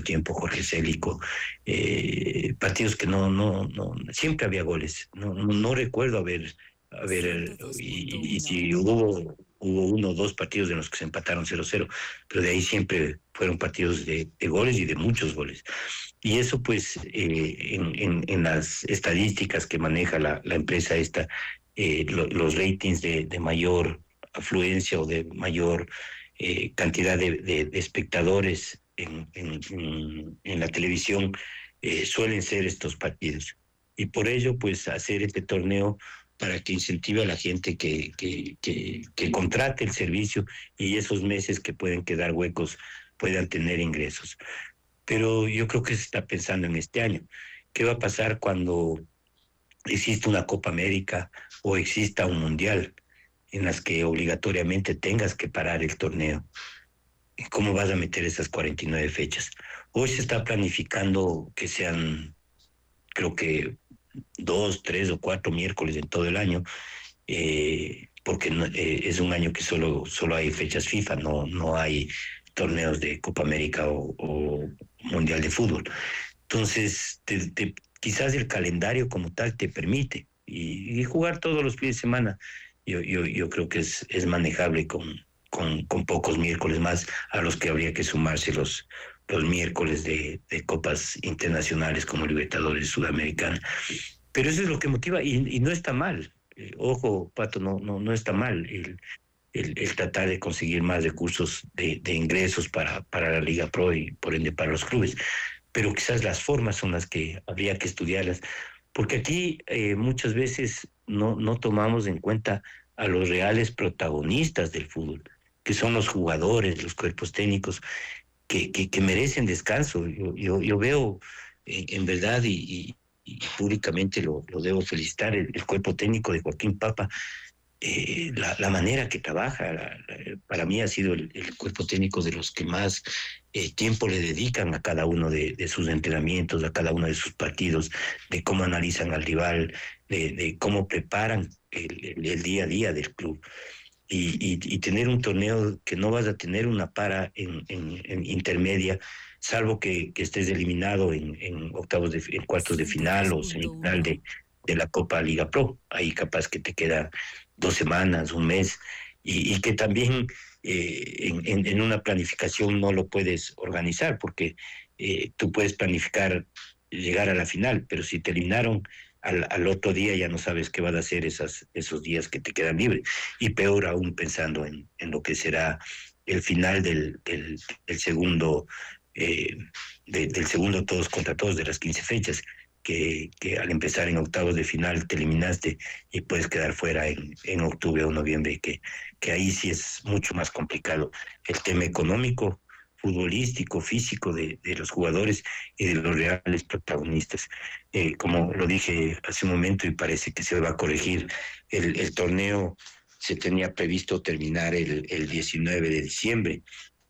tiempo, Jorge Célico, partidos que siempre había goles. No recuerdo y 102.1. si hubo uno o dos partidos en los que se empataron 0-0, pero de ahí siempre fueron partidos de goles y de muchos goles. Y eso pues en las estadísticas que maneja la empresa esta, los ratings de mayor afluencia o de mayor cantidad de espectadores en la televisión suelen ser estos partidos. Y por ello, pues, hacer este torneo para que incentive a la gente que contrate el servicio y esos meses que pueden quedar huecos puedan tener ingresos. Pero yo creo que se está pensando en este año. ¿Qué va a pasar cuando exista una Copa América o exista un Mundial en las que obligatoriamente tengas que parar el torneo? ¿Cómo vas a meter esas 49 fechas? Hoy se está planificando que sean, creo que 2, 3 o 4 miércoles en todo el año, porque es un año que solo hay fechas FIFA, no hay torneos de Copa América o Mundial de Fútbol. Entonces, quizás el calendario como tal te permite y jugar todos los fines de semana. Yo creo que es manejable con pocos miércoles más a los que habría que sumarse los miércoles de copas internacionales como Libertadores Sudamericana. Pero eso es lo que motiva y no está mal. Ojo, Pato, no está mal el tratar de conseguir más recursos de ingresos para la Liga Pro y por ende para los clubes. Pero quizás las formas son las que habría que estudiarlas, porque aquí muchas veces no tomamos en cuenta a los reales protagonistas del fútbol, que son los jugadores, los cuerpos técnicos, que merecen descanso. Yo veo en verdad y públicamente lo debo felicitar, el cuerpo técnico de Joaquín Papa, la manera que trabaja, para mí ha sido el cuerpo técnico de los que más tiempo le dedican a cada uno de sus entrenamientos, a cada uno de sus partidos, de cómo analizan al rival, de cómo preparan el día a día del club. Y tener un torneo que no vas a tener una para en intermedia, salvo que estés eliminado en en cuartos de final o semifinal 102.1. de la Copa Liga Pro. Ahí capaz que te queda 2 semanas, un mes, y que también en una planificación no lo puedes organizar, porque tú puedes planificar llegar a la final, pero si te eliminaron al otro día ya no sabes qué vas a hacer esos días que te quedan libres. Y peor aún pensando en lo que será el final del segundo, eh, del segundo todos contra todos de las 15 fechas, que al empezar en octavos de final te eliminaste y puedes quedar fuera en octubre o noviembre, que ahí sí es mucho más complicado el tema económico, futbolístico, físico de los jugadores y de los reales protagonistas. Como lo dije hace un momento y parece que se va a corregir, el torneo se tenía previsto terminar el 19 de diciembre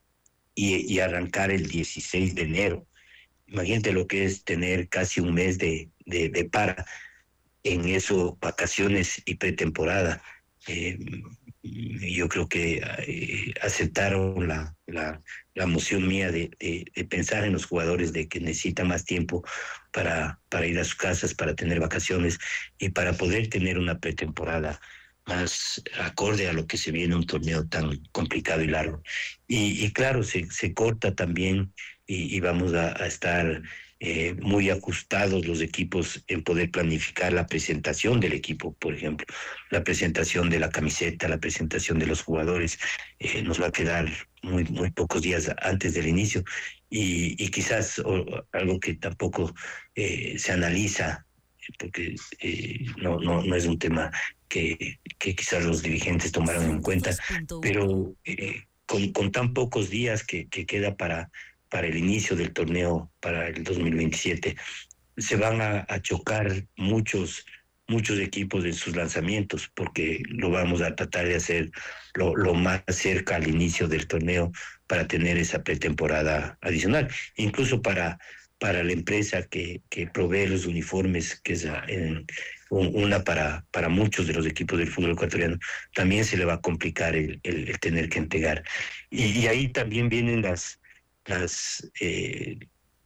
y arrancar el 16 de enero. Imagínate lo que es tener casi un mes de para en eso, vacaciones y pretemporada. Eh, yo creo que aceptaron la moción mía de pensar en los jugadores, de que necesitan más tiempo para ir a sus casas, para tener vacaciones y para poder tener una pretemporada más acorde a lo que se viene un torneo tan complicado y largo. Y claro, se corta también y vamos a estar muy ajustados los equipos en poder planificar la presentación del equipo, por ejemplo, la presentación de la camiseta, la presentación de los jugadores, nos va a quedar muy pocos días antes del inicio y quizás algo que tampoco se analiza, porque no es un tema que quizás los dirigentes tomaron en cuenta, 102.1. pero con tan pocos días que queda para el inicio del torneo, para el 2027, se van a chocar muchos equipos en sus lanzamientos, porque lo vamos a tratar de hacer lo más cerca al inicio del torneo para tener esa pretemporada adicional, incluso para la empresa que provee los uniformes, que es una para muchos de los equipos del fútbol ecuatoriano, también se le va a complicar el tener que entregar. Y ahí también vienen las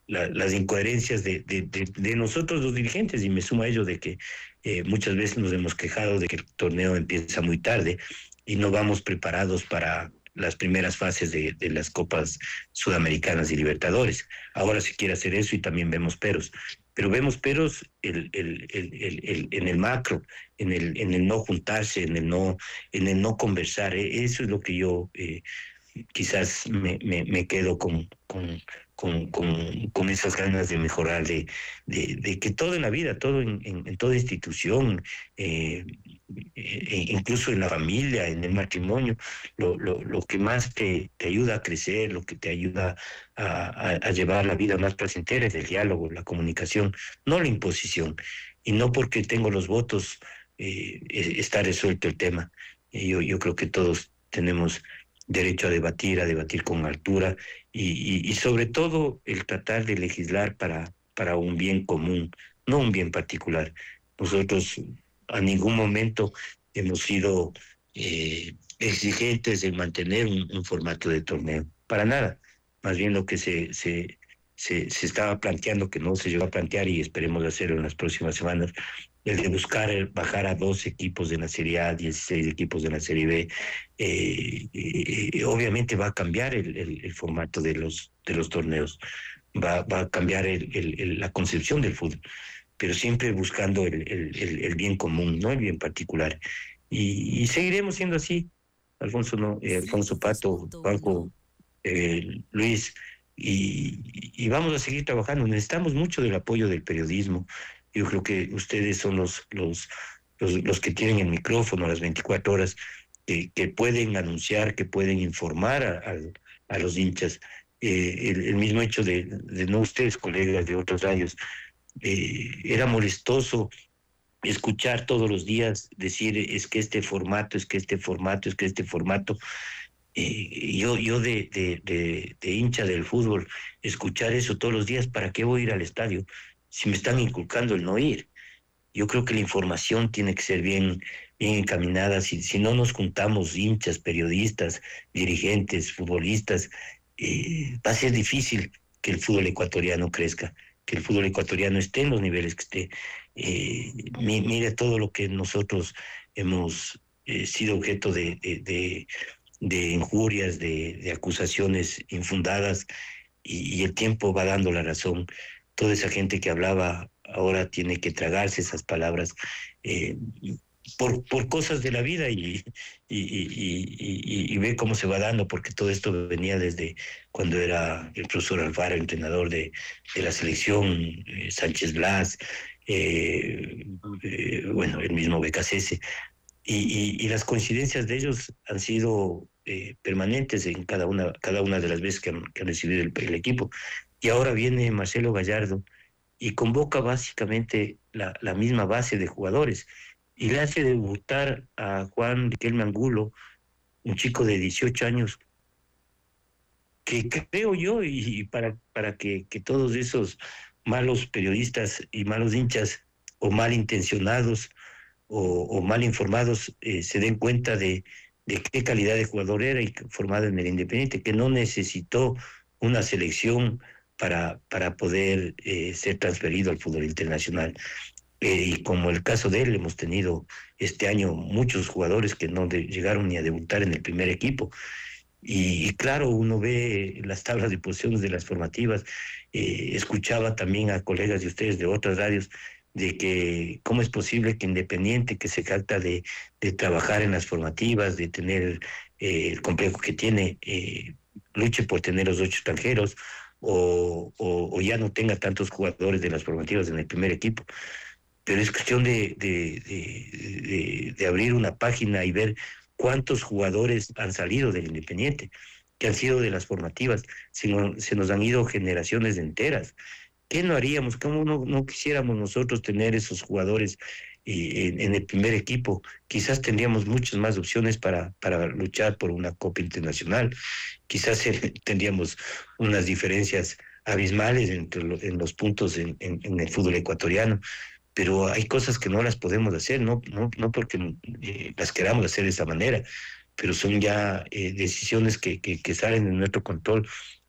las incoherencias de nosotros los dirigentes, y me sumo a ello de que muchas veces nos hemos quejado de que el torneo empieza muy tarde y no vamos preparados para las primeras fases de las Copas Sudamericanas y Libertadores. Ahora se quiere hacer eso y también vemos peros. Pero vemos peros en el macro, en el no juntarse, en el no conversar. Eso es lo que yo quizás me quedo con esas ganas de mejorar, de que todo en la vida, todo en toda institución, incluso en la familia, en el matrimonio, lo que más te ayuda a crecer, lo que te ayuda a llevar la vida más placentera es el diálogo, la comunicación, no la imposición. Y no porque tengo los votos está resuelto el tema. Yo creo que todos tenemos derecho a debatir con altura y sobre todo el tratar de legislar para un bien común, no un bien particular. Nosotros a ningún momento hemos sido exigentes en mantener un formato de torneo, para nada. Más bien lo que se estaba planteando, que no se llegó a plantear y esperemos hacerlo en las próximas semanas, el de buscar bajar a 12 equipos de la Serie A, 16 equipos de la Serie B, obviamente va a cambiar el formato de los torneos, va a cambiar la concepción del fútbol, pero siempre buscando el bien común, no el bien particular. Y seguiremos siendo así, Alfonso, no, Alfonso Pato, Juanjo, 106.1. Luis, y vamos a seguir trabajando. Necesitamos mucho del apoyo del periodismo. Yo creo que ustedes son los que tienen el micrófono a las 24 horas, que pueden anunciar, que pueden informar a los hinchas. El mismo hecho de no ustedes, colegas de otros radios, era molestoso escuchar todos los días decir es que este formato, es que este formato, es que este formato. Yo de hincha del fútbol, escuchar eso todos los días, ¿para qué voy a ir al estadio si me están inculcando el no ir? Yo creo que la información tiene que ser bien encaminada. Si no nos juntamos hinchas, periodistas, dirigentes, futbolistas, va a ser difícil que el fútbol ecuatoriano crezca, que el fútbol ecuatoriano esté en los niveles que esté. Mire todo lo que nosotros hemos sido objeto de injurias, de acusaciones infundadas, y el tiempo va dando la razón. Toda esa gente que hablaba ahora tiene que tragarse esas palabras eh, por cosas de la vida y ve cómo se va dando, porque todo esto venía desde cuando era el profesor Alfaro, entrenador de la selección, Sánchez Blas, bueno, el mismo BKCS, y las coincidencias de ellos han sido permanentes en cada una de las veces que han recibido el equipo. Y ahora viene Marcelo Gallardo y convoca básicamente la misma base de jugadores y le hace debutar a Juan Riquelme Angulo, un chico de 18 años, que creo yo, y para que todos esos malos periodistas y malos hinchas o malintencionados o mal informados se den cuenta de qué calidad de jugador era y formado en el Independiente, que no necesitó una selección para poder ser transferido al fútbol internacional. Y como el caso de él, hemos tenido este año muchos jugadores que no llegaron ni a debutar en el primer equipo. Y claro, uno ve las tablas de posiciones de las formativas, escuchaba también a colegas de ustedes de otras radios de que cómo es posible que Independiente, que se trata de trabajar en las formativas, de tener el complejo que tiene, luche por tener los 8 extranjeros o ya no tenga tantos jugadores de las formativas en el primer equipo. Pero es cuestión de abrir una página y ver cuántos jugadores han salido del Independiente, que han sido de las formativas, se nos han ido generaciones enteras. ¿Qué no haríamos? ¿Cómo no quisiéramos nosotros tener esos jugadores en el primer equipo? Quizás tendríamos muchas más opciones para luchar por una Copa Internacional. Quizás tendríamos unas diferencias abismales en los puntos en el fútbol ecuatoriano, pero hay cosas que no las podemos hacer, no porque las queramos hacer de esa manera, pero son ya decisiones que salen de nuestro control.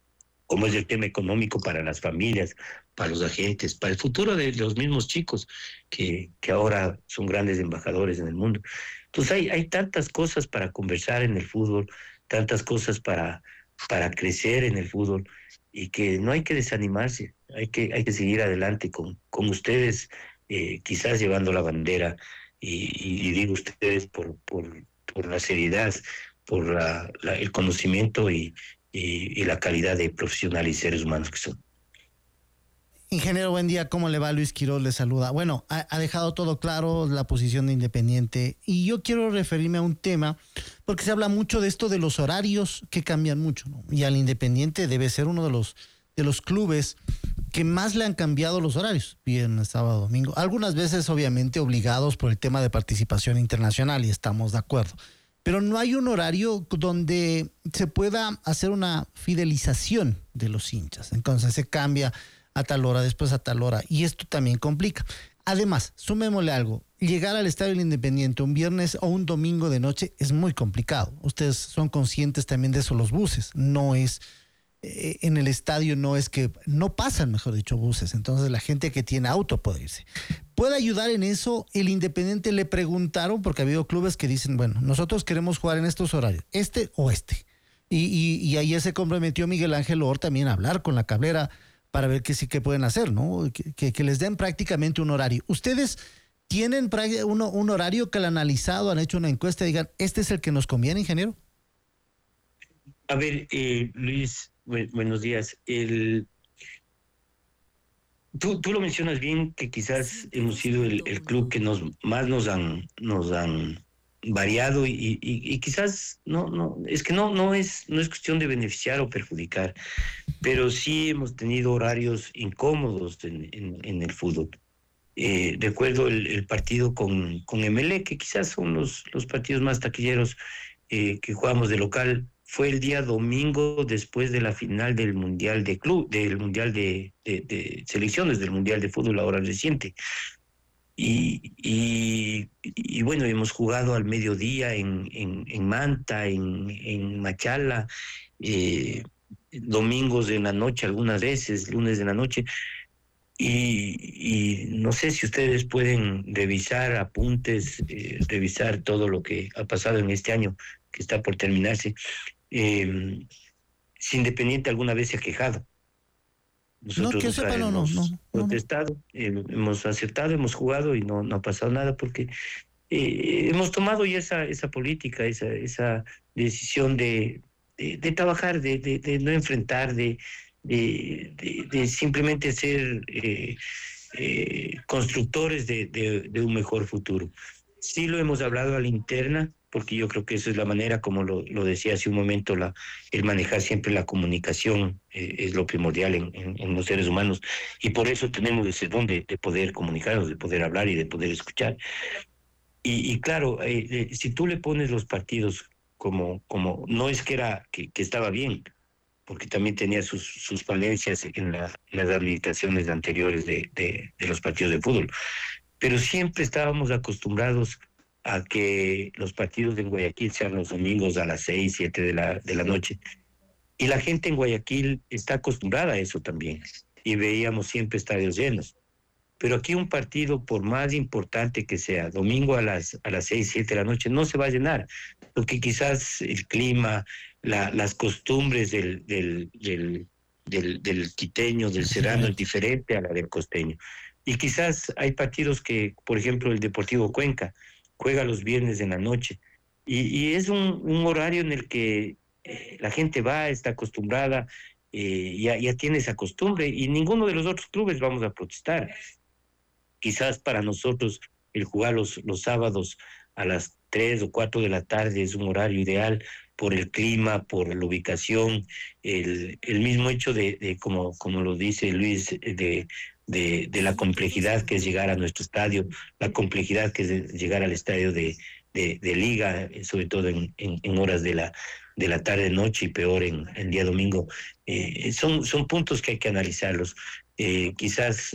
como es el tema económico para las familias, para los agentes, para el futuro de los mismos chicos que ahora son grandes embajadores en el mundo. Entonces hay tantas cosas para conversar en el fútbol, tantas cosas para crecer en el fútbol y que no hay que desanimarse, hay que seguir adelante con ustedes, quizás llevando la bandera y digo ustedes por la seriedad, por el conocimiento y la calidad de profesionales y seres humanos que son. Ingeniero, buen día. ¿Cómo le va? Luis Quiroz le saluda. Bueno, ha dejado todo claro la posición de Independiente y yo quiero referirme a un tema porque se habla mucho de esto de los horarios que cambian mucho, ¿no? Y al Independiente debe ser uno de los clubes que más le han cambiado los horarios, viernes, sábado, domingo. Algunas veces obviamente obligados por el tema de participación internacional y estamos de acuerdo. Pero no hay un horario donde se pueda hacer una fidelización de los hinchas. Entonces se cambia a tal hora, después a tal hora, y esto también complica. Además, sumémosle algo, llegar al Estadio del Independiente un viernes o un domingo de noche es muy complicado. Ustedes son conscientes también de eso, los buses. No es, en el estadio no es que, no pasan, mejor dicho, buses. Entonces la gente que tiene auto puede irse. ¿Puede ayudar en eso? El Independiente le preguntaron, porque ha habido clubes que dicen, bueno, nosotros queremos jugar en estos horarios, este o este. Y ayer se comprometió Miguel Ángel Or también a hablar con la Cablera para ver qué sí que pueden hacer, ¿no? Que les den prácticamente un horario. ¿Ustedes tienen un horario que lo han analizado, han hecho una encuesta y digan, este es el que nos conviene, ingeniero? A ver, Luis, buenos días. Tú lo mencionas bien, que quizás hemos sido el club que más nos han variado y quizás no, es que no es cuestión de beneficiar o perjudicar, pero sí hemos tenido horarios incómodos en el fútbol. Recuerdo el partido con Emelec, que quizás son los partidos más taquilleros que jugamos de local. Fue el día domingo después de la final del Mundial de Club, del Mundial de Selecciones, del Mundial de Fútbol ahora reciente. Y bueno, hemos jugado al mediodía en Manta, en Machala, eh, domingos en la noche algunas veces, lunes en la noche. Y no sé si ustedes pueden revisar apuntes, revisar todo lo que ha pasado en este año que está por terminarse. Eh, si Independiente alguna vez se ha quejado. No, Nosotros que yo nunca sepa, no, no, no, hemos no, no. protestado, hemos aceptado, hemos jugado y no ha pasado nada porque hemos tomado ya esa política, esa decisión de trabajar, de no enfrentar, de simplemente ser constructores de un mejor futuro. Sí lo hemos hablado a la interna, porque yo creo que eso es la manera, como lo decía hace un momento, el manejar siempre la comunicación es lo primordial en los seres humanos, y por eso tenemos ese don de poder comunicarnos, de poder hablar y de poder escuchar. Y claro, si tú le pones los partidos como no es que que estaba bien, porque también tenía sus falencias en las habilitaciones anteriores de los partidos de fútbol, pero siempre estábamos acostumbrados a que los partidos en Guayaquil sean los domingos a las 6, 7 de la noche. Y la gente en Guayaquil está acostumbrada a eso también. Y veíamos siempre estadios llenos. Pero aquí un partido, por más importante que sea, domingo a las 6, 7 de la noche, no se va a llenar, porque quizás el clima, las costumbres del quiteño, del Es serrano, es diferente. diferente a la del costeño. Y quizás hay partidos que, por ejemplo, el Deportivo Cuenca juega los viernes en la noche, y es un horario en el que la gente va, está acostumbrada, ya tiene esa costumbre, y ninguno de los otros clubes vamos a protestar. Quizás para nosotros el jugar los sábados a las 3 o 4 de la tarde es un horario ideal por el clima, por la ubicación, el mismo hecho como lo dice Luis, de la complejidad que es llegar a nuestro estadio, la complejidad que es llegar al estadio de liga, sobre todo en horas de la tarde-noche y peor en día domingo. Son puntos que hay que analizarlos. Quizás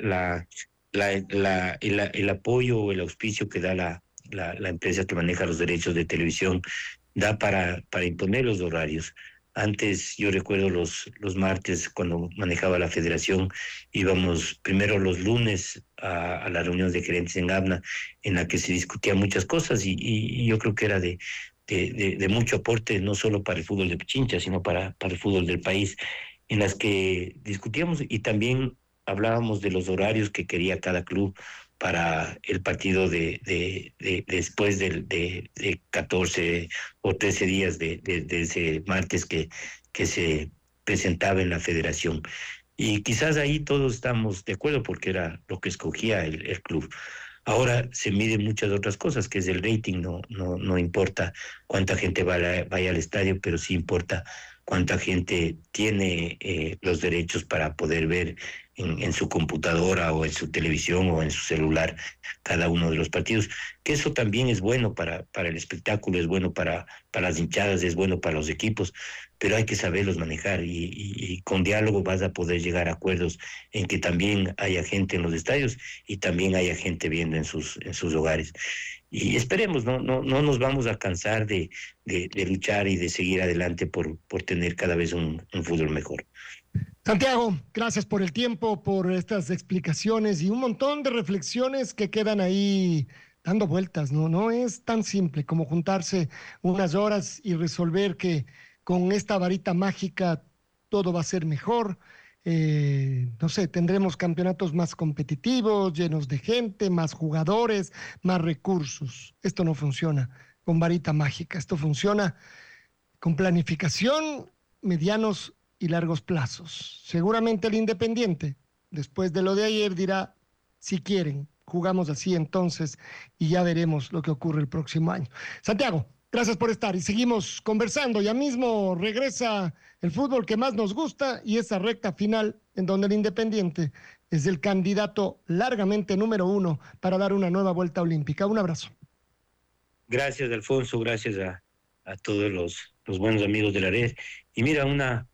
el apoyo o el auspicio que da la empresa que maneja los derechos de televisión da para imponer los horarios. Antes, yo recuerdo los martes, cuando manejaba la federación, íbamos primero los lunes a la reunión de gerentes en ABNA, en la que se discutían muchas cosas, y yo creo que era de mucho aporte, no solo para el fútbol de Pichincha, sino para el fútbol del país, en las que discutíamos y también hablábamos de los horarios que quería cada club para el partido después de 14 o 13 días de ese martes que se presentaba en la federación. Y quizás ahí todos estamos de acuerdo porque era lo que escogía el club. Ahora se miden muchas otras cosas, que es el rating, no importa cuánta gente vaya al estadio, pero sí importa cuánta gente tiene los derechos para poder ver en su computadora o en su televisión o en su celular cada uno de los partidos, que eso también es bueno para el espectáculo, es bueno para las hinchadas, es bueno para los equipos, pero hay que saberlos manejar y con diálogo vas a poder llegar a acuerdos en que también haya gente en los estadios y también haya gente viendo en sus hogares. Y esperemos, no nos vamos a cansar de luchar y de seguir adelante por tener cada vez un fútbol mejor. Santiago, gracias por el tiempo, por estas explicaciones y un montón de reflexiones que quedan ahí dando vueltas, ¿no? No es tan simple como juntarse unas horas y resolver que con esta varita mágica todo va a ser mejor. No sé, tendremos campeonatos más competitivos, llenos de gente, más jugadores, más recursos. Esto no funciona con varita mágica, esto funciona con planificación, medianos y largos plazos. Seguramente el Independiente, después de lo de ayer, dirá, si quieren, jugamos así entonces y ya veremos lo que ocurre el próximo año. Santiago, gracias por estar y seguimos conversando. Ya mismo regresa el fútbol que más nos gusta y esa recta final en donde el Independiente es el candidato largamente número 1 para dar una nueva vuelta olímpica. Un abrazo. Gracias, Alfonso, gracias a todos los buenos amigos de la red. Y mira, una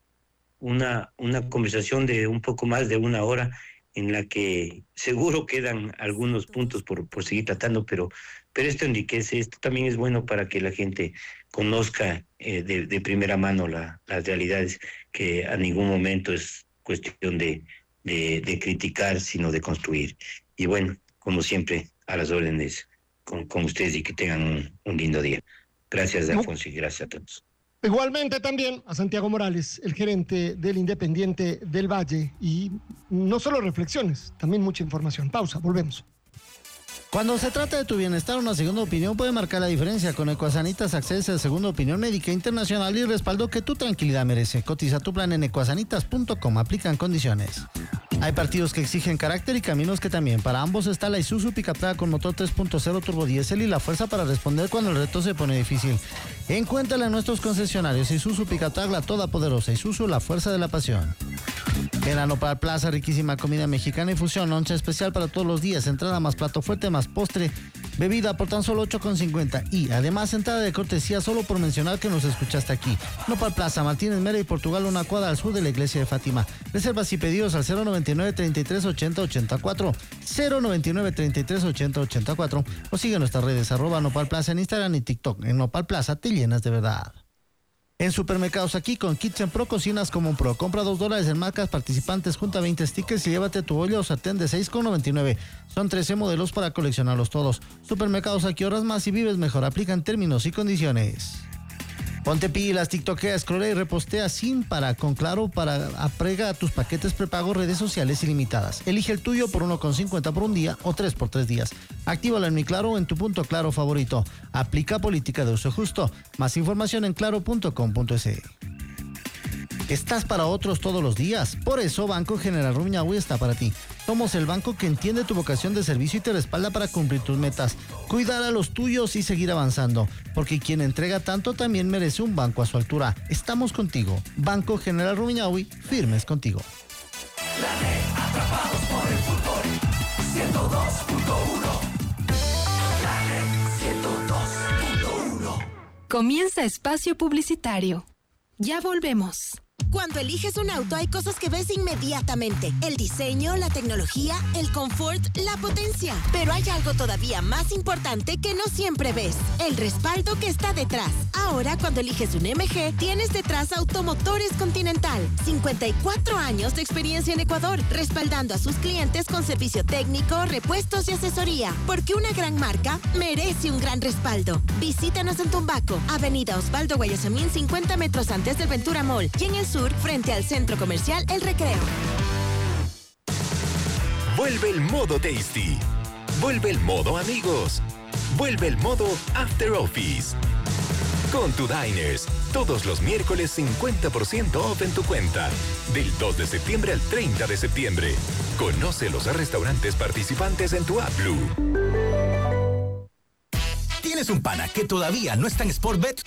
conversación de un poco más de una hora en la que seguro quedan algunos puntos por seguir tratando, pero esto enriquece, esto también es bueno para que la gente conozca de primera mano las realidades, que a ningún momento es cuestión de criticar, sino de construir. Y bueno, como siempre, a las órdenes con ustedes y que tengan un lindo día. Gracias, Alfonso, y gracias a todos. Igualmente también a Santiago Morales, el gerente del Independiente del Valle, y no solo reflexiones, también mucha información. Pausa, volvemos. Cuando se trata de tu bienestar, una segunda opinión puede marcar la diferencia. Con Ecuasanitas accede a segunda opinión médica internacional y respaldo que tu tranquilidad merece. Cotiza tu plan en ecuasanitas.com. Aplican condiciones. Hay partidos que exigen carácter y caminos que también. Para ambos está la Isuzu Picaptra con motor 3.0 turbo diésel y la fuerza para responder cuando el reto se pone difícil. Encuéntrala en nuestros concesionarios. Isuzu Picaptra, la todopoderosa. Isuzu, la fuerza de la pasión. En la Nopal Plaza, riquísima comida mexicana y fusión, loncha especial para todos los días, entrada más plato fuerte más postre, bebida por tan solo $8.50 y además entrada de cortesía solo por mencionar que nos escuchaste aquí. Nopal Plaza, Martínez Mera y Portugal, una cuadra al sur de la iglesia de Fátima. Reservas y pedidos al 099-3380-84, 099-3380-84 o sigue nuestras redes @Nopal Plaza en Instagram y TikTok. En Nopal Plaza te llenas de verdad. En Supermercados Aquí con Kitchen Pro cocinas como un pro. Compra $2 en marcas participantes, junta 20 stickers y llévate tu olla o sartén de $6.99. Son 13 modelos para coleccionarlos todos. Supermercados Aquí, horas más y vives mejor. Aplican términos y condiciones. Ponte pilas, tiktokea, scrollea y repostea sin parar con Claro para aprega a tus paquetes prepago, redes sociales ilimitadas. Elige el tuyo por $1.50 por un día o 3 por 3 días. Actívalo en Mi Claro o en tu punto Claro favorito. Aplica política de uso justo. Más información en claro.com.es. Estás para otros todos los días. Por eso Banco General Rumiñahui está para ti. Somos el banco que entiende tu vocación de servicio y te respalda para cumplir tus metas, cuidar a los tuyos y seguir avanzando. Porque quien entrega tanto también merece un banco a su altura. Estamos contigo. Banco General Rumiñahui, firmes contigo. La red, atrapados por el fútbol, 102.1. La red, 102.1. Comienza espacio publicitario. Ya volvemos. Cuando eliges un auto hay cosas que ves inmediatamente. El diseño, la tecnología, el confort, la potencia. Pero hay algo todavía más importante que no siempre ves. El respaldo que está detrás. Ahora, cuando eliges un MG, tienes detrás Automotores Continental. 54 años de experiencia en Ecuador, respaldando a sus clientes con servicio técnico, repuestos y asesoría. Porque una gran marca merece un gran respaldo. Visítanos en Tumbaco, Avenida Osvaldo Guayasamín, 50 metros antes del Ventura Mall. Y en el sur, frente al Centro Comercial El Recreo. Vuelve el modo Tasty. Vuelve el modo Amigos. Vuelve el modo After Office. Con tu Diners, todos los miércoles 50% off en tu cuenta. Del 2 de septiembre al 30 de septiembre. Conoce los restaurantes participantes en tu app Blue. ¿Tienes un pana que todavía no está en Sportbet?